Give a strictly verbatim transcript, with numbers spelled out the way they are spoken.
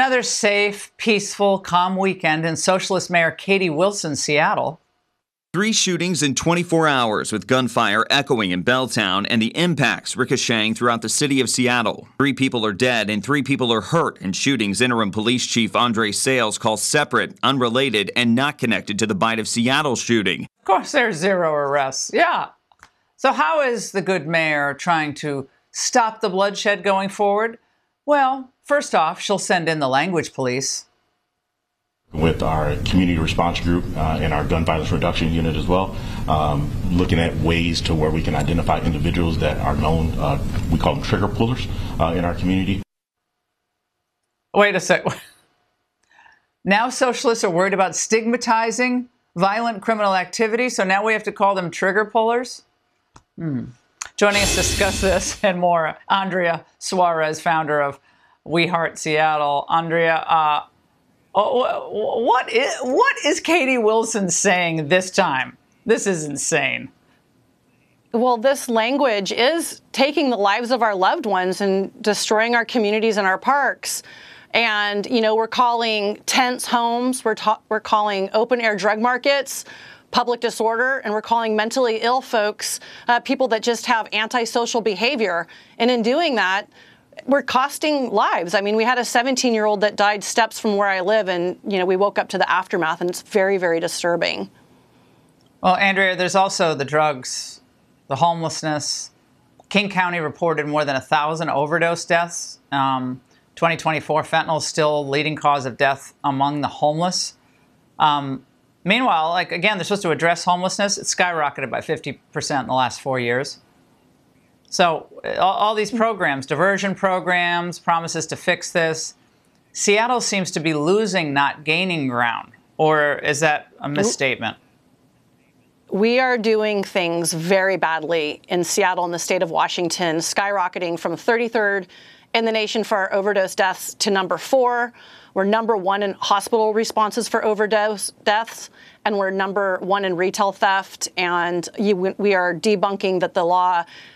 Another safe, peaceful, calm weekend in Socialist Mayor Katie Wilson's Seattle. Three shootings in twenty-four hours, with gunfire echoing in Belltown and the impacts ricocheting throughout the city of Seattle. Three people are dead and three people are hurt in shootings interim police chief Andre Sales calls separate, unrelated, and not connected to the Bite of Seattle shooting. Of course, there's zero arrests. Yeah. So how is the good mayor trying to stop the bloodshed going forward? Well, first off, she'll send in the language police. With our community response group uh, and our gun violence reduction unit as well, um, looking at ways to where we can identify individuals that are known, uh, we call them trigger pullers uh, in our community. Wait a sec. Now socialists are worried about stigmatizing violent criminal activity, so now we have to call them trigger pullers? Hmm. Joining us to discuss this and more, Andrea Suarez, founder of We Heart Seattle. Andrea, uh, what is, what is Katie Wilson saying this time? This is insane. Well, this language is taking the lives of our loved ones and destroying our communities and our parks. And, you know, we're calling tents homes, we're, we're calling open-air drug markets public disorder, and we're calling mentally ill folks uh, people that just have antisocial behavior. And in doing that, we're costing lives. I mean, we had a seventeen-year-old that died steps from where I live, and, you know, we woke up to the aftermath, and it's very, very disturbing. Well, Andrea, there's also the drugs, the homelessness. King County reported more than one thousand overdose deaths. Um, twenty twenty-four, fentanyl is still leading cause of death among the homeless. Um, meanwhile, like, again, they're supposed to address homelessness. It's skyrocketed by fifty percent in the last four years. So all, all these programs, diversion programs, promises to fix this. Seattle seems to be losing, not gaining ground. Or is that a misstatement? We are doing things very badly in Seattle and the state of Washington, skyrocketing from thirty-third in the nation for our overdose deaths to number four. We're number one in hospital responses for overdose deaths, and we're number one in retail theft. And you, we are debunking that the law